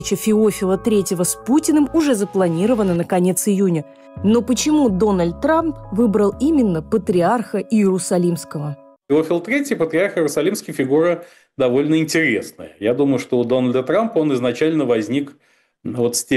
Феофила III с Путиным уже запланирована на конец июня. Но почему Дональд Трамп выбрал именно патриарха Иерусалимского? Феофил III, патриарх Иерусалимский, фигура довольно интересная. Я думаю, что у Дональда Трампа он изначально возник вот с теми